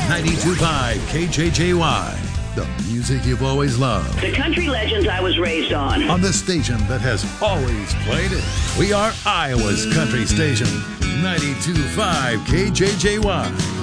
92.5 KJJY, the music you've always loved. The country legends I was raised on the station that has always played it. We are Iowa's country station, 92.5 KJJY.